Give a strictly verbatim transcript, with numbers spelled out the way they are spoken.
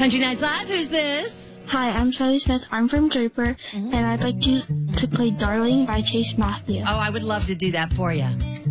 Country Nights Live, who's this? Hi, I'm Sally Smith. I'm from Draper, mm-hmm. and I'd like you to play Darling by Chase Matthew. Oh, I would love to do that for you.